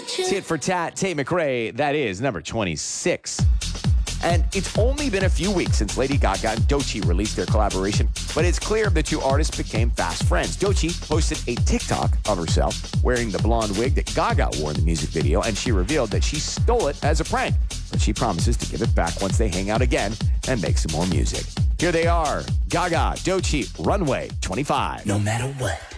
Tit for tat, Tate McRae. That is number 26. And it's only been a few weeks since Lady Gaga and Doechii released their collaboration, but it's clear the two artists became fast friends. Doechii posted a TikTok of herself wearing the blonde wig that Gaga wore in the music video, and she revealed that she stole it as a prank, but she promises to give it back once they hang out again and make some more music. Here they are, Gaga, Doechii, Runway 25. No matter what.